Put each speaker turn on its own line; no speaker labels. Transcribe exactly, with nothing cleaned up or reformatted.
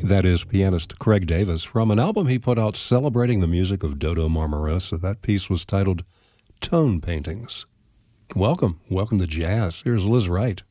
That is pianist Craig Davis from an album he put out celebrating the music of Dodo Marmarosa. That piece was titled Tone Paintings. Welcome. Welcome to jazz. Here's Liz Wright.